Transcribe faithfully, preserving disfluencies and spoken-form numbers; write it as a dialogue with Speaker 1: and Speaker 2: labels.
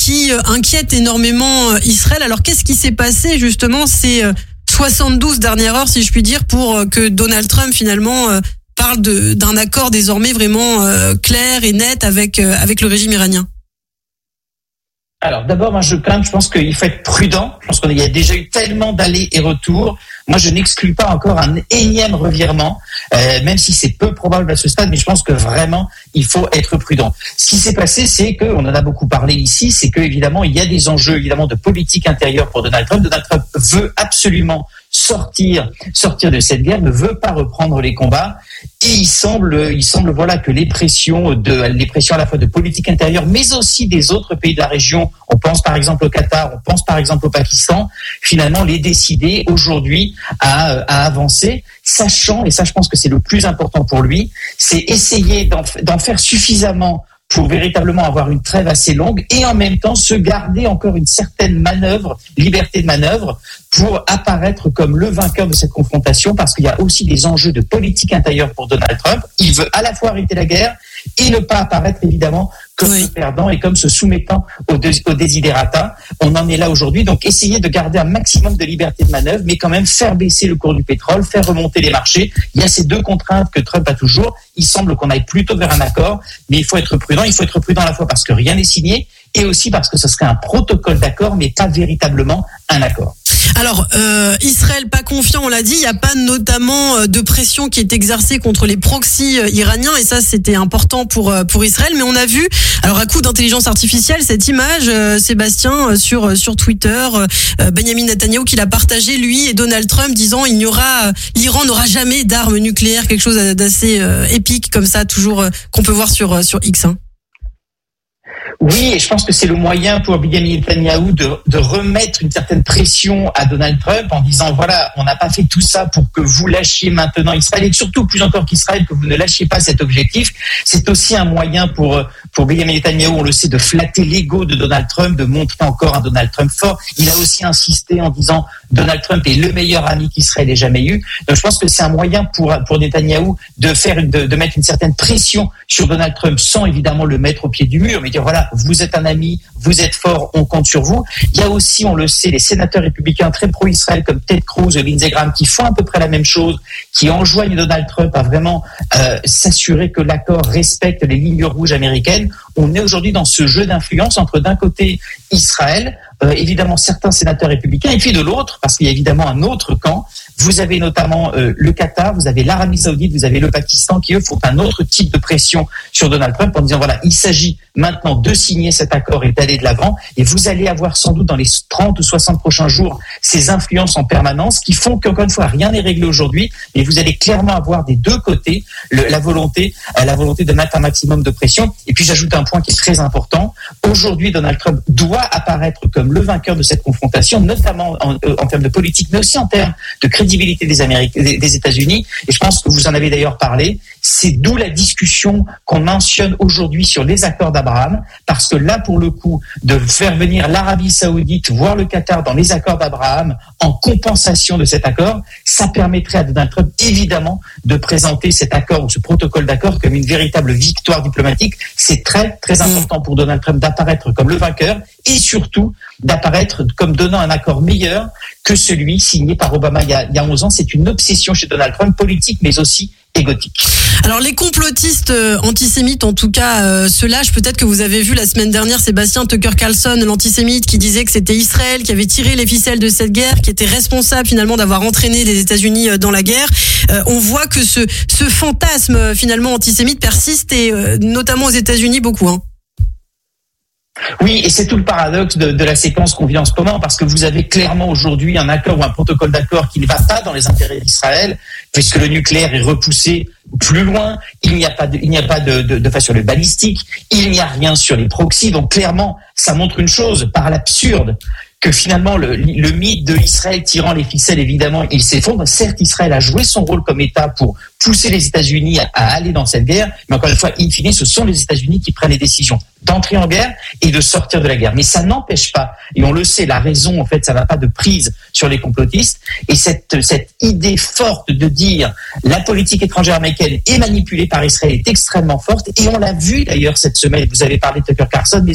Speaker 1: qui inquiète énormément Israël. Alors qu'est-ce qui s'est passé justement ces soixante-douze dernières heures, si je puis dire, pour que Donald Trump finalement parle de, d'un accord désormais vraiment clair et net avec, avec le régime iranien?
Speaker 2: Alors d'abord, moi je quand même, je pense qu'il faut être prudent. Je pense qu'il y a déjà eu tellement d'allers et retours. Moi, je n'exclus pas encore un énième revirement, euh, même si c'est peu probable à ce stade, mais je pense que vraiment, il faut être prudent. Ce qui s'est passé, c'est que, on en a beaucoup parlé ici, c'est que évidemment, il y a des enjeux évidemment de politique intérieure pour Donald Trump. Donald Trump veut absolument sortir, sortir de cette guerre, ne veut pas reprendre les combats. Et il semble, il semble, voilà, que les pressions de, les pressions à la fois de politique intérieure, mais aussi des autres pays de la région, on pense par exemple au Qatar, on pense par exemple au Pakistan, finalement les décider aujourd'hui à, à avancer, sachant, et ça je pense que c'est le plus important pour lui, c'est essayer d'en, d'en faire suffisamment pour véritablement avoir une trêve assez longue et en même temps se garder encore une certaine manœuvre, liberté de manœuvre, pour apparaître comme le vainqueur de cette confrontation, parce qu'il y a aussi des enjeux de politique intérieure pour Donald Trump. Il veut à la fois arrêter la guerre et ne pas apparaître évidemment comme oui. perdant et comme se soumettant au, dé- au désiderata. On en est là aujourd'hui, donc essayer de garder un maximum de liberté de manœuvre, mais quand même faire baisser le cours du pétrole, faire remonter les marchés. Il y a ces deux contraintes que Trump a toujours. Il semble qu'on aille plutôt vers un accord, mais il faut être prudent. Il faut être prudent à la fois parce que rien n'est signé et aussi parce que ce serait un protocole d'accord, mais pas véritablement un accord.
Speaker 1: Alors, euh, Israël pas confiant, on l'a dit, il n'y a pas notamment de pression qui est exercée contre les proxys iraniens, et ça c'était important pour pour Israël, mais on a vu, alors à coup d'intelligence artificielle, cette image, euh, Sébastien, sur sur Twitter, euh, Benjamin Netanyahou qui l'a partagé, lui et Donald Trump, disant il n'y aura, l'Iran n'aura jamais d'armes nucléaires, quelque chose d'assez euh, épique comme ça, toujours euh, qu'on peut voir sur sur X. Hein.
Speaker 2: Oui, et je pense que c'est le moyen pour Benjamin Netanyahou de, de remettre une certaine pression à Donald Trump en disant voilà, on n'a pas fait tout ça pour que vous lâchiez maintenant Israël et surtout plus encore qu'Israël, que vous ne lâchiez pas cet objectif. C'est aussi un moyen pour, pour Benjamin Netanyahou, on le sait, de flatter l'ego de Donald Trump, de montrer encore un Donald Trump fort. Il a aussi insisté en disant Donald Trump est le meilleur ami qu'Israël ait jamais eu. Donc je pense que c'est un moyen pour, pour Netanyahou de faire une, de, de mettre une certaine pression sur Donald Trump sans évidemment le mettre au pied du mur, mais dire voilà, vous êtes un ami, vous êtes fort, on compte sur vous. Il y a aussi, on le sait, les sénateurs républicains très pro-Israël comme Ted Cruz, Lindsey Graham, qui font à peu près la même chose, qui enjoignent Donald Trump à vraiment euh, s'assurer que l'accord respecte les lignes rouges américaines. On est aujourd'hui dans ce jeu d'influence entre d'un côté Israël, euh, évidemment certains sénateurs républicains, et puis de l'autre, parce qu'il y a évidemment un autre camp, vous avez notamment euh, le Qatar, vous avez l'Arabie Saoudite, vous avez le Pakistan qui, eux, font un autre type de pression sur Donald Trump en disant, voilà, il s'agit maintenant de signer cet accord et d'aller de l'avant. Et vous allez avoir sans doute dans les trente ou soixante prochains jours ces influences en permanence qui font qu'encore une fois, rien n'est réglé aujourd'hui. Mais vous allez clairement avoir des deux côtés le, la volonté euh, la volonté de mettre un maximum de pression. Et puis, j'ajoute un point qui est très important. Aujourd'hui, Donald Trump doit apparaître comme le vainqueur de cette confrontation, notamment en, euh, en termes de politique, mais aussi en termes de crédibilité des, Américains, des, des États-Unis. Et je pense que vous en avez d'ailleurs parlé. C'est d'où la discussion qu'on mentionne aujourd'hui sur les accords d'Abraham, parce que là, pour le coup, de faire venir l'Arabie Saoudite, voire le Qatar dans les accords d'Abraham, en compensation de cet accord, ça permettrait à Donald Trump, évidemment, de présenter cet accord ou ce protocole d'accord comme une véritable victoire diplomatique. C'est très, très important pour Donald Trump d'apparaître comme le vainqueur et surtout d'apparaître comme donnant un accord meilleur que celui signé par Obama il y a, il y a onze ans. C'est une obsession chez Donald Trump, politique, mais aussi égotique.
Speaker 1: Alors les complotistes euh, antisémites en tout cas euh, se lâchent. Peut-être que vous avez vu la semaine dernière Sébastien Tucker Carlson, l'antisémite, qui disait que c'était Israël qui avait tiré les ficelles de cette guerre, qui était responsable finalement d'avoir entraîné les États-Unis dans la guerre. Euh, on voit que ce, ce fantasme finalement antisémite persiste et euh, notamment aux États-Unis beaucoup. Hein.
Speaker 2: Oui, et c'est tout le paradoxe de, de la séquence qu'on vit en ce moment, parce que vous avez clairement aujourd'hui un accord ou un protocole d'accord qui ne va pas dans les intérêts d'Israël, puisque le nucléaire est repoussé plus loin, il n'y a pas de, il n'y a pas de, de, de phase sur le balistique, il n'y a rien sur les proxys, donc clairement, ça montre une chose, par l'absurde, que finalement le, le mythe de l'Israël tirant les ficelles, évidemment, il s'effondre. Certes, Israël a joué son rôle comme État pour pousser les États-Unis à, à aller dans cette guerre, mais encore une fois, in fine, ce sont les États-Unis qui prennent les décisions d'entrer en guerre et de sortir de la guerre. Mais ça n'empêche pas, et on le sait, la raison, en fait, ça n'a pas de prise sur les complotistes, et cette, cette idée forte de dire la politique étrangère américaine est manipulée par Israël est extrêmement forte, et on l'a vu d'ailleurs cette semaine, vous avez parlé de Tucker Carlson, mais